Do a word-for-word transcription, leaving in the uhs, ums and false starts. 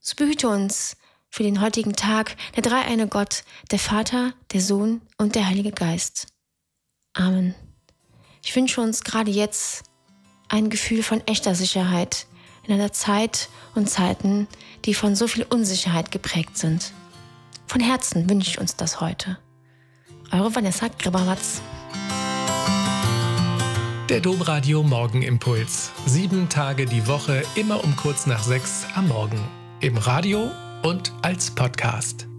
So behüte uns für den heutigen Tag der dreieine Gott, der Vater, der Sohn und der Heilige Geist. Amen. Ich wünsche uns gerade jetzt ein Gefühl von echter Sicherheit in einer Zeit und Zeiten, die von so viel Unsicherheit geprägt sind. Von Herzen wünsche ich uns das heute. Eure Vanessa Grabawatz. Der Domradio Morgenimpuls. Sieben Tage die Woche, immer um kurz nach sechs am Morgen. Im Radio und als Podcast.